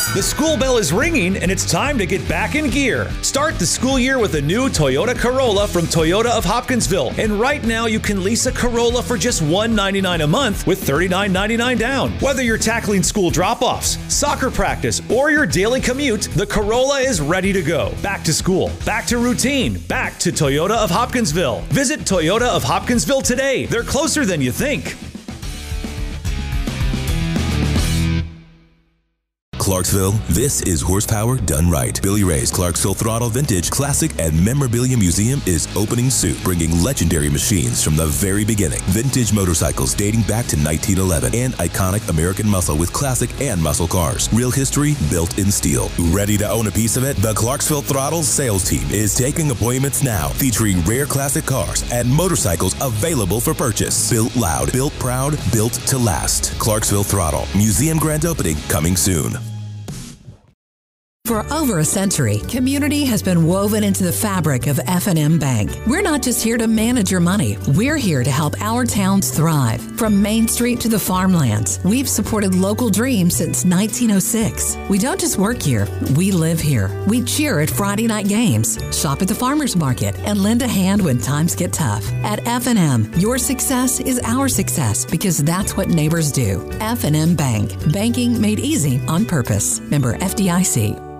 The school bell is ringing and it's time to get back in gear. Start the school year with a new Toyota Corolla from Toyota of Hopkinsville. And right now you can lease a Corolla for just $199 a month with $39.99 down. Whether you're tackling school drop-offs, soccer practice, or your daily commute, the Corolla is ready to go. Back to school, back to routine, back to Toyota of Hopkinsville. Visit Toyota of Hopkinsville today. They're closer than you think. Clarksville, this is horsepower done right. Billy Ray's Clarksville Throttle Vintage Classic and Memorabilia Museum is opening soon, bringing legendary machines from the very beginning. Vintage motorcycles dating back to 1911 and iconic American muscle with classic and muscle cars. Real history built in steel. Ready to own a piece of it? The Clarksville Throttle sales team is taking appointments now, featuring rare classic cars and motorcycles available for purchase. Built loud, built proud, built to last. Clarksville Throttle. Museum grand opening coming soon. For over a century, community has been woven into the fabric of F&M Bank. We're not just here to manage your money. We're here to help our towns thrive. From Main Street to the farmlands, we've supported local dreams since 1906. We don't just work here, we live here. We cheer at Friday night games, shop at the farmers market, and lend a hand when times get tough. At F&M, your success is our success because that's what neighbors do. F&M Bank. Banking made easy on purpose. Member FDIC.